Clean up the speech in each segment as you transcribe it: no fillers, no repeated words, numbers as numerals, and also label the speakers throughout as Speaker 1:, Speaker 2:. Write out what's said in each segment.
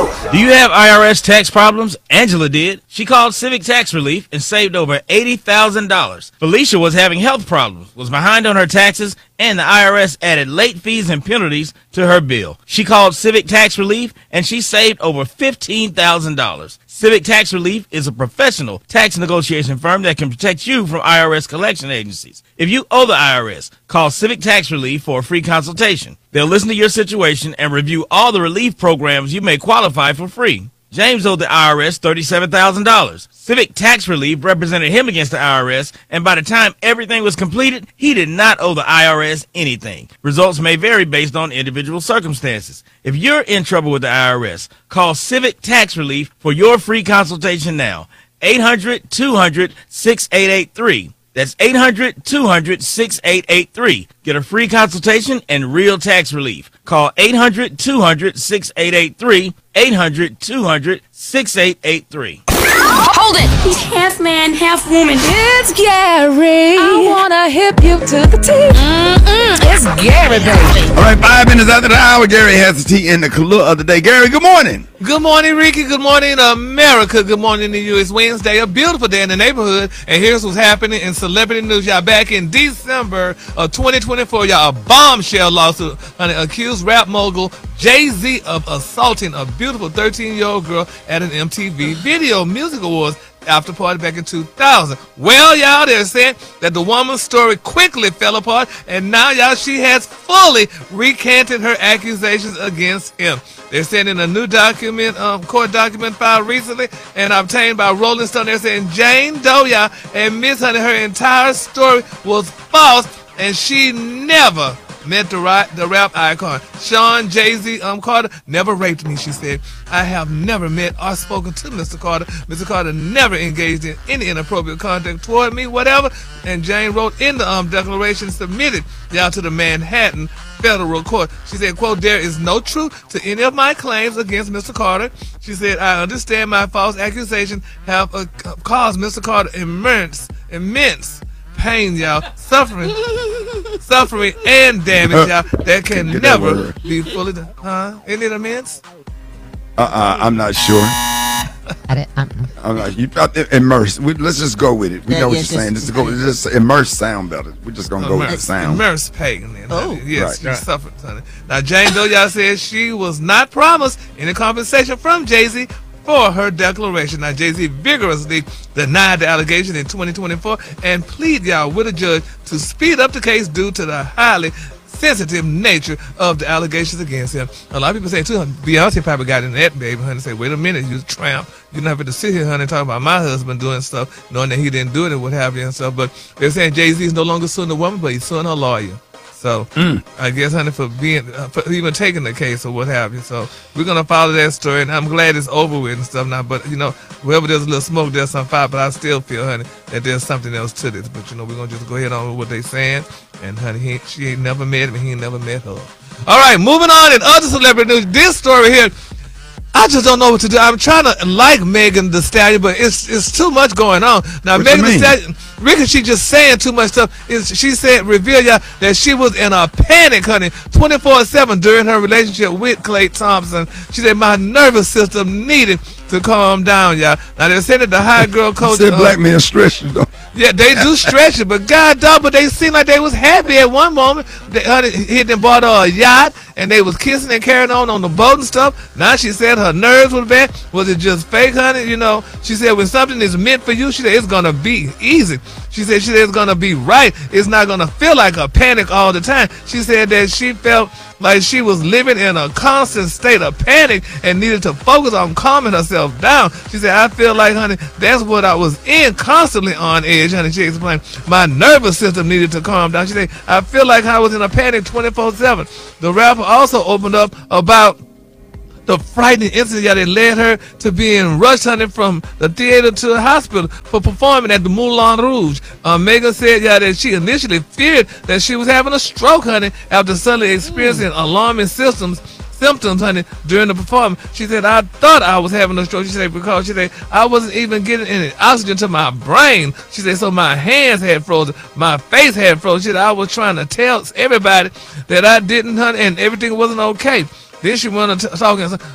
Speaker 1: Do you have IRS tax problems? Angela did. She called Civic Tax Relief and saved over $80,000. Felicia was having health problems, was behind on her taxes, and the IRS added late fees and penalties to her bill. She called Civic Tax Relief and she saved over $15,000. Civic Tax Relief is a professional tax negotiation firm that can protect you from IRS collection agencies. If you owe the IRS, call Civic Tax Relief for a free consultation. They'll listen to your situation and review all the relief programs you may qualify for free. James owed the IRS $37,000. Civic Tax Relief represented him against the IRS, and by the time everything was completed, he did not owe the IRS anything. Results may vary based on individual circumstances. If you're in trouble with the IRS, call Civic Tax Relief for your free consultation now. 800-200-6883. That's 800-200-6883. Get a free consultation and real tax relief. Call 800-200-6883. 800-200-6883.
Speaker 2: Hold it! He's half man, half woman.
Speaker 3: It's Gary. I wanna hip you to the T. It's Gary, baby.
Speaker 4: All right, 5 minutes after the hour, Gary has the tea in the color of the day. Gary, good morning.
Speaker 5: Good morning, Ricky. Good morning, America. Good morning to you. It's Wednesday, a beautiful day in the neighborhood. And here's what's happening in celebrity news. Y'all, back in December of 2024, y'all, a bombshell lawsuit accused rap mogul Jay-Z of assaulting a beautiful 13-year-old girl at an MTV Video Music Awards after party back in 2000. Well, y'all, they're saying that the woman's story quickly fell apart, and now, y'all, she has fully recanted her accusations against him. They're saying in a new document, court document filed recently and obtained by Rolling Stone, they're saying Jane Doe, y'all, admits, honey, her entire story was false, and she never met the rap icon. Sean Jay-Z Carter never raped me, she said. I have never met or spoken to Mr. Carter. Mr. Carter never engaged in any inappropriate conduct toward me, whatever. And Jane wrote in the declaration submitted, y'all, to the Manhattan federal court. She said, quote, there is no truth to any of my claims against Mr. Carter. She said, I understand my false accusations have caused Mr. Carter immense pain, y'all, suffering and damage, y'all, that can never be fully done. Isn't it immense?
Speaker 4: I'm not sure. I'm not. You immerse. Let's just go with it. We know what you're saying. Just immerse sound better. We're just gonna go with the sound.
Speaker 5: Immerse pain.
Speaker 4: Oh,
Speaker 5: yes, right. She suffered, honey. Now, Jane Doe, y'all, said she was not promised any compensation from Jay-Z for her declaration. Now, Jay-Z vigorously denied the allegation in 2024 and pleaded, y'all, with a judge to speed up the case due to the highly sensitive nature of the allegations against him. A lot of people say, too, Beyonce probably got in that, baby, honey, say, wait a minute, you tramp. You're not going to sit here, honey, talking about my husband doing stuff, knowing that he didn't do it and what have you and stuff. But they're saying Jay-Z is no longer suing the woman, but he's suing her lawyer. So I guess, honey, for even taking the case or what have you. So we're gonna follow that story, and I'm glad it's over with and stuff now. But wherever there's a little smoke, there's some fire. But I still feel, honey, that there's something else to this. But we're gonna just go ahead on with what they saying. And honey, she ain't never met him, and he ain't never met her. All right, moving on in other celebrity news. This story here, I just don't know what to do. I'm trying to like Megan Thee Stallion, but it's too much going on. Now, Megan Thee Stallion, Ricky, she just saying too much stuff. She said, reveal y'all that she was in a panic, honey, 24/7 during her relationship with Klay Thompson. She said, my nervous system needed to calm down, y'all. Now, they're saying that the high girl coach.
Speaker 4: Said black men stretch you, though.
Speaker 5: Yeah, they do stretch it, but God dog, but they seemed like they was happy at one moment. He done bought her a yacht, and they was kissing and carrying on the boat and stuff. Now she said her nerves were bad. Was it just fake, honey? She said when something is meant for you, she said it's gonna be easy. She said it's gonna be right. It's not gonna feel like a panic all the time. She said that she felt like she was living in a constant state of panic and needed to focus on calming herself down. She said, I feel like, honey, that's what I was in, constantly on edge, honey. She explained, my nervous system needed to calm down. She said, I feel like I was in a panic 24/7. The rapper also opened up about the frightening incident that led her to being rushed, honey, from the theater to the hospital for performing at the Moulin Rouge. Megan said, that she initially feared that she was having a stroke, honey, after suddenly experiencing alarming symptoms, honey, during the performance. She said, I thought I was having a stroke. She said, because she said, I wasn't even getting any oxygen to my brain. She said, so my hands had frozen, my face had frozen. She said, I was trying to tell everybody that I didn't, honey, and everything wasn't okay. Then she went on talking.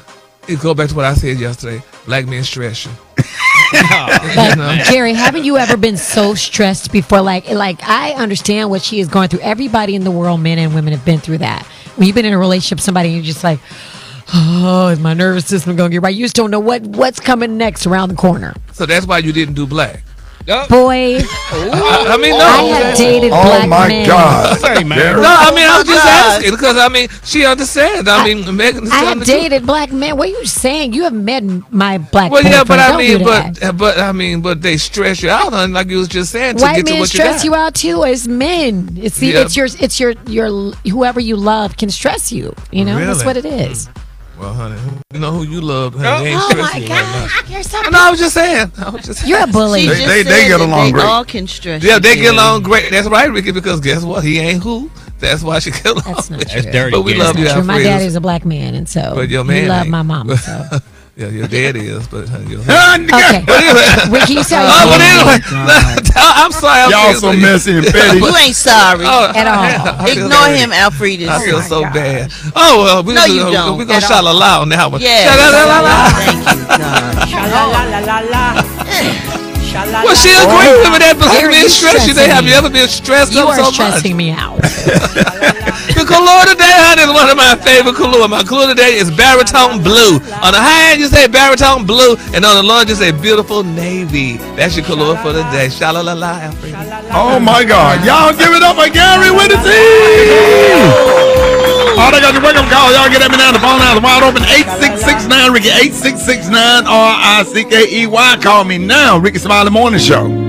Speaker 5: You go back to what I said yesterday. Black men stress you.
Speaker 6: But Jerry, haven't you ever been so stressed before? Like I understand what she is going through. Everybody in the world, men and women, have been through that. When you've been in a relationship with somebody, and you're just like, oh, is my nervous system going to get right? You just don't know what's coming next around the corner.
Speaker 5: So that's why you didn't do black.
Speaker 6: Boy,
Speaker 5: I mean, no.
Speaker 6: I have dated black men.
Speaker 4: Oh my God!
Speaker 5: No, I mean, I was just asking because I mean, she understands. I mean, Megan.
Speaker 6: I have dated black men. What are you saying? You have met my black.
Speaker 5: Well, yeah, but
Speaker 6: I
Speaker 5: mean, but they stress you out, honey, like you was just saying. To
Speaker 6: white
Speaker 5: get to
Speaker 6: men
Speaker 5: what
Speaker 6: stress
Speaker 5: you
Speaker 6: you out too as men. It's your whoever you love can stress you. You know, that's what it is.
Speaker 5: Well, honey, you know who you love, honey. Ain't stressing you right now.
Speaker 6: You're so
Speaker 5: No, I was just saying.
Speaker 6: You're a bully.
Speaker 4: They get along great.
Speaker 7: They all can stress.
Speaker 5: Yeah, they get along great. That's right, Ricky. Because guess what? He ain't who. That's why she get along.
Speaker 6: That's not
Speaker 5: with
Speaker 6: true.
Speaker 5: you. But we love you,
Speaker 6: True. My
Speaker 5: Alfredo.
Speaker 6: daddy's a black man, and so
Speaker 5: But your
Speaker 6: he
Speaker 5: man
Speaker 6: loved
Speaker 5: ain't.
Speaker 6: my mama. So.
Speaker 5: Yeah, your dad is, but honey,
Speaker 6: Okay, Ricky, you say
Speaker 5: but anyway, I'm sorry.
Speaker 4: Y'all so messy and petty.
Speaker 7: You ain't sorry
Speaker 6: at all.
Speaker 7: Ignore him, Alfredus.
Speaker 5: I feel so bad. Oh well, we're gonna shout aloud on that one.
Speaker 7: Yeah.
Speaker 5: Well, she agreed with me that black men stress you. They have you ever been stressed
Speaker 6: You
Speaker 5: up
Speaker 6: are
Speaker 5: so much?
Speaker 6: stressing me out.
Speaker 5: The color today, honey, is one of my favorite color. My color today is baritone blue. On the high end, you say baritone blue, and on the low end, you say beautiful navy. That's your color for the day. Sha-la-la-la, Alfredo.
Speaker 4: Oh my God! Y'all give it up for Gary with the team. All they got to wake up call. Y'all get at me now. The phone now is wide open. 8669 Ricky 8669 RICKEY. Call me now. Ricky Smiley Morning Show.